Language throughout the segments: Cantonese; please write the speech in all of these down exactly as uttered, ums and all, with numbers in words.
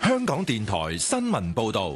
香港電台新聞報道。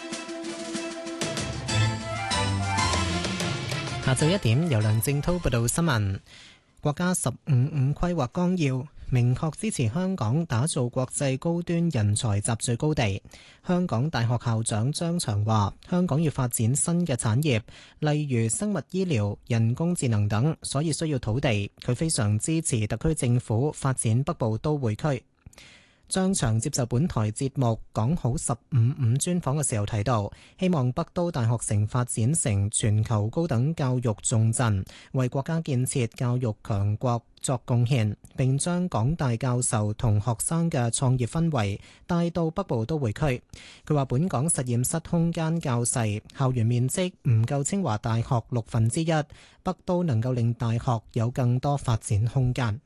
下晝一點，由梁正濤報道新聞。國家十五五規劃綱要明確支持香港打造國際高端人才集聚高地。香港大學校長張翔話：香港要發展新嘅產業，例如生物醫療、人工智能等，所以需要土地。佢非常支持特區政府發展北部都會區。張翔接受本台節目講好十五五專訪嘅時候提到，希望北都大學城發展成全球高等教育重鎮，為國家建設教育強國作貢獻，並將港大教授同學生嘅創業氛圍帶到北部都會區。佢話本港實驗室空間較細，校園面積唔夠清華大學六分之一，北都能夠令大學有更多發展空間。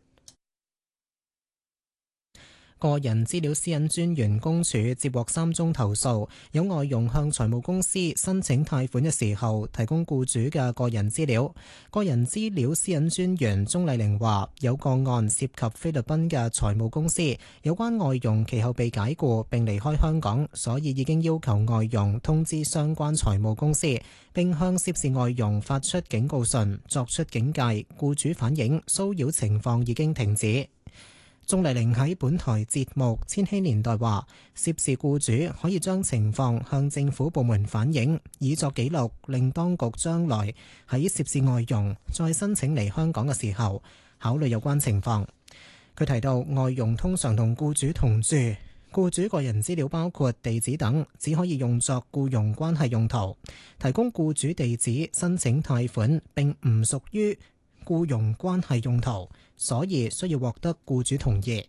個人資料私隱專員公署接獲三宗投訴，有外傭向財務公司申請貸款嘅時候提供僱主嘅個人資料。個人資料私隱專員鍾麗玲話，有個案涉及菲律賓嘅財務公司，有關外傭其後被解僱並離開香港，所以已經要求外傭通知相關財務公司，並向涉事外傭發出警告信，作出警戒。僱主反映騷擾情況已經停止。鍾麗玲喺本台節目《千禧年代》話，涉事僱主可以將情況向政府部門反映，以作記錄，令當局將來喺涉事外傭再申請嚟香港嘅時候考慮有關情況。佢提到，外傭通常同僱主同住，僱主個人資料包括地址等，只可以用作僱傭關係用途。提供僱主地址申請貸款並唔屬於僱傭關係用途，所以需要獲得僱主同意。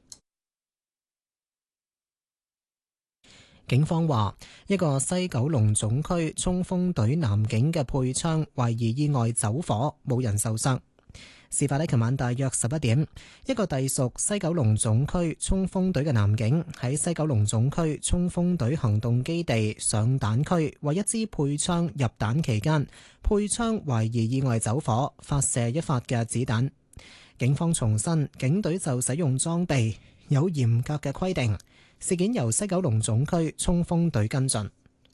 警方話，一個西九龍總區衝鋒隊男警嘅配槍懷疑意外走火，冇人受傷。事發喺琴晚大約十一點，一個隸屬西九龍總區衝鋒隊嘅男警喺西九龍總區衝鋒隊行動基地上彈區為一支配槍入彈期間，配槍懷疑意外走火，發射一發嘅子彈。警方重申，警隊就使用裝備有嚴格嘅規定。事件由西九龍總區衝鋒隊跟進。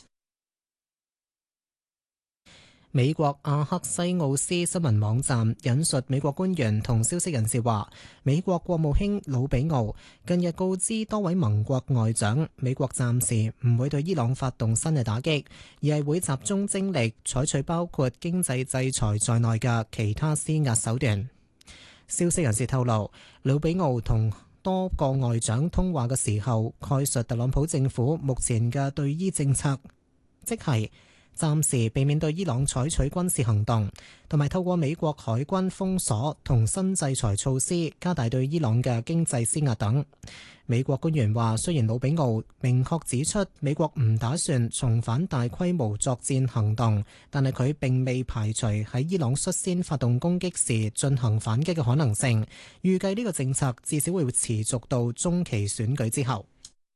美國阿克西奧斯新聞網站引述美國官員同消息人士話，美國國務卿魯比奧近日告知多位盟國外長，美國暫時唔會對伊朗發動新嘅打擊，而係會集中精力採取包括經濟制裁在內嘅其他施壓手段。消息人士透露，魯比奧同多個外長通話嘅時候，概述特朗普政府目前嘅對伊政策，即係暫時避免對伊朗採取軍事行動，同埋透過美國海軍封鎖同新制裁措施加大對伊朗嘅經濟施壓等。美國官員話，雖然魯比奧明確指出美國唔打算重返大規模作戰行動，但係佢並未排除喺伊朗率先發動攻擊時進行反擊嘅可能性。預計呢個政策至少會持續到中期選舉之後。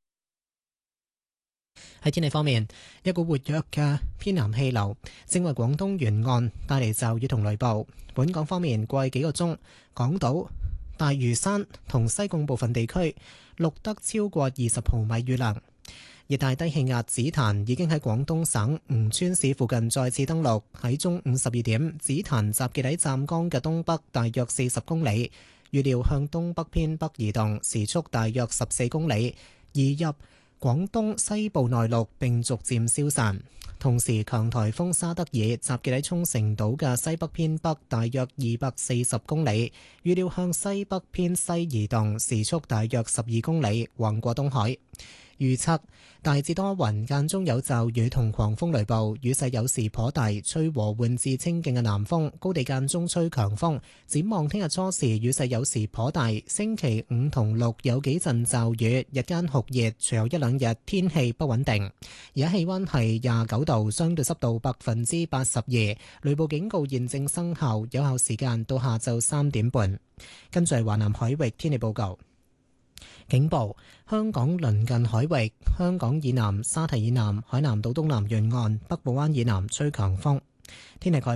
喺天氣方面，一股活躍嘅偏南氣流正為廣東沿岸帶嚟驟雨同雷暴。本港方面，過去幾個鐘，港島、大嶼山同西貢部分地區錄得超過二十毫米雨量。熱帶低氣壓紫檀已經喺廣東省吳川市附近再次登陸。喺中午十二點，紫檀集結喺湛江嘅東北大約四十公里，預料向東北偏北移動，時速大約十四公里，移入廣東西部內陸並逐漸消散。同時，強颱風沙德爾集結喺沖繩島嘅西北偏北大約二百四十公里，預料向西北偏西移動，時速大約十二公里，橫過東海。預測大致多雲，間中有驟雨同狂風雷暴，雨勢有時頗大，吹和緩至清勁嘅南風，高地間中吹強風。展望聽日初時雨勢有時頗大，星期五同六有幾陣驟雨，日間酷熱，隨後一兩日天氣不穩定。而家氣溫係廿九度，相對濕度百分之八十二，雷暴警告現正生效，有效時間到下晝三點半。跟住係華南海域天氣報告。警報：香港鄰近海域、香港以南、沙堤以南、海南島東南沿岸、北部灣以南吹強風。天氣概